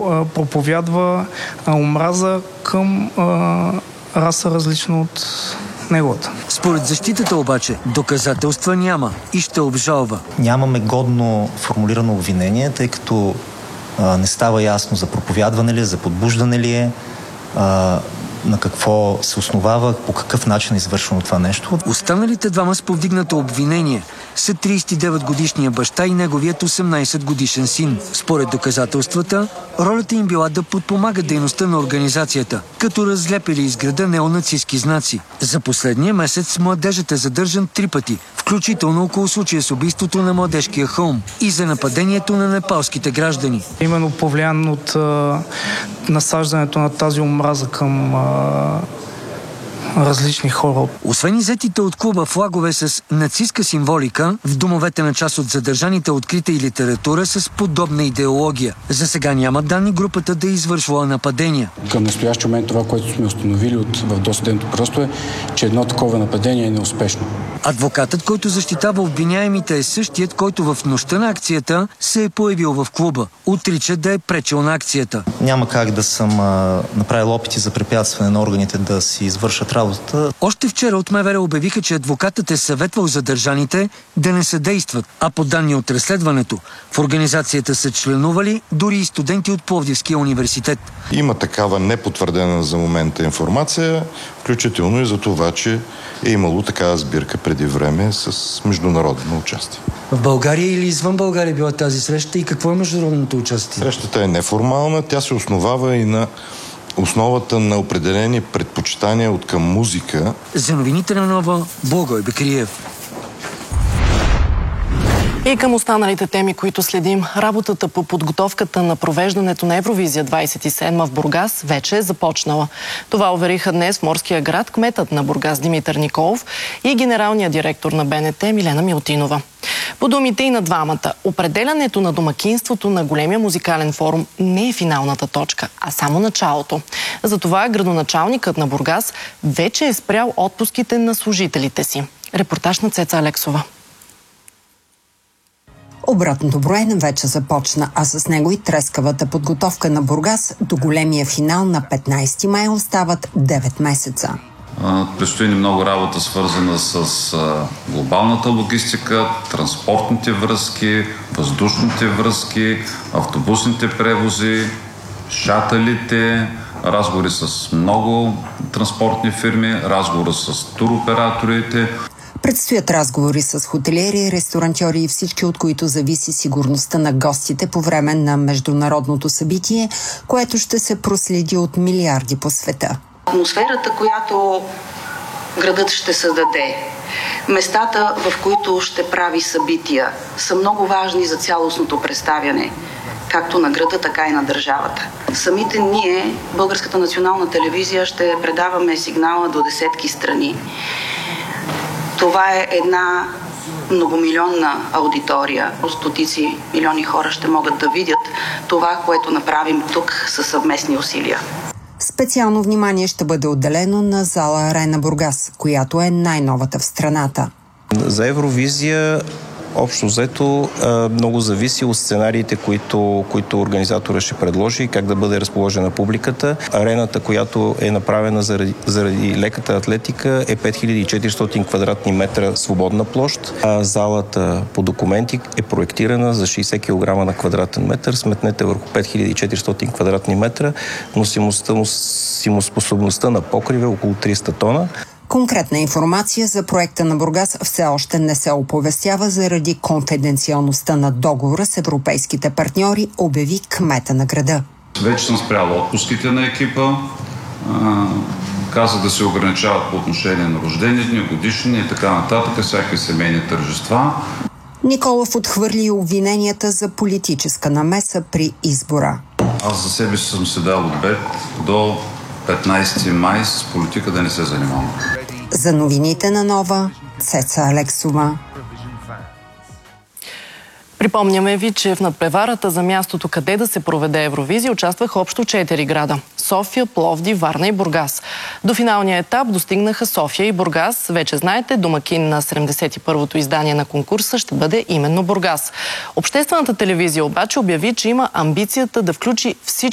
проповядва омраза към раса различна от неговата. Според защитата обаче доказателства няма и ще обжалва. Нямаме годно формулирано обвинение, тъй като не става ясно за проповядване ли е, за подбуждане ли е, на какво се основава, по какъв начин е извършено това нещо. Останалите двама с повдигнато обвинение са 39-годишния баща и неговият 18-годишен син. Според доказателствата, ролята им била да подпомагат дейността на организацията, като разлепили из града неонацистки знаци. За последния месец младежът е задържан 3 пъти, включително около случая с убийството на младежкия хълм и за нападението на непалските граждани. Именно повлиян от насаждането на тази омраза към различни хора. Освен иззетите от клуба флагове с нацистка символика, в домовете на част от задържаните открита и литература с подобна идеология. За сега няма данни групата да е извършвала нападения. Към настоящия момент това, което сме установили в досъдебното производство е, че едно такова нападение е неуспешно. Адвокатът, който защитава обвиняемите, е същият, който в нощта на акцията се е появил в клуба. Отрича да е пречил на акцията. Няма как да съм направил опити за препятстване на органите да си извършат работата. Още вчера от МВР обявиха, че адвокатът е съветвал задържаните да не съдействат, а по данни от разследването в организацията са членували дори и студенти от Пловдивския университет. Има такава непотвърдена за момента информация, включително и за това, че е имало такава сбирка преди време с международно участие. В България или извън България била тази среща и какво е международното участие? Срещата е неформална, тя се основава и на основата на определени предпочитания от към музика. За новините на Нова, Благой Бекриев. И към останалите теми, които следим, работата по подготовката на провеждането на Евровизия 27 в Бургас вече е започнала. Това увериха днес в Морския град кметът на Бургас Димитър Николов и генералният директор на БНТ Милена Милтинова. По думите и на двамата, определянето на домакинството на големия музикален форум не е финалната точка, а само началото. Затова градоначалникът на Бургас вече е спрял отпуските на служителите си. Репортаж на Цеца Алексова. Обратното броене вече започна, а с него и трескавата подготовка на Бургас до големия финал на 15 май остават 9 месеца. Предстои ни много работа, свързана с глобалната логистика, транспортните връзки, въздушните връзки, автобусните превози, шатълите, разговори с много транспортни фирми, разговори с туроператорите. Предстоят разговори с хотелиери, ресторантьори и всички, от които зависи сигурността на гостите по време на международното събитие, което ще се проследи от милиарди по света. Атмосферата, която градът ще създаде, местата, в които ще прави събития, са много важни за цялостното представяне, както на града, така и на държавата. Самите ние, Българската национална телевизия, ще предаваме сигнала до десетки страни. Това е една многомилионна аудитория. Стотици милиони хора ще могат да видят това, което направим тук със съвместни усилия. Специално внимание ще бъде отделено на зала Арена Бургас, която е най-новата в страната. За Евровизия общо взето много зависи от сценариите, които организатора ще предложи и как да бъде разположена публиката. Арената, която е направена заради леката атлетика, е 5400 квадратни метра свободна площ, а залата по документи е проектирана за 60 кг на квадратен метър. Сметнете върху 5400 квадратни метра, носимоспособността на покрива е около 300 тона. Конкретна информация за проекта на Бургас все още не се оповестява заради конфиденциалността на договора с европейските партньори, обяви кмета на града. Вече съм спрял отпуските на екипа. Каза да се ограничават по отношение на рождени дни, годишни и така нататък, всякакви семейни тържества. Николов отхвърли обвиненията за политическа намеса при избора. Аз за себе си съм се дал обет до 15 май с политика да не се занимавам. За новините на Нова, Цеца Алексова. Припомняме ви, че в надпреварата за мястото къде да се проведе Евровизия участваха общо 4 града – София, Пловдив, Варна и Бургас. До финалния етап достигнаха София и Бургас. Вече знаете, домакин на 71-то издание на конкурса ще бъде именно Бургас. Обществената телевизия обаче обяви, че има амбицията да включи всички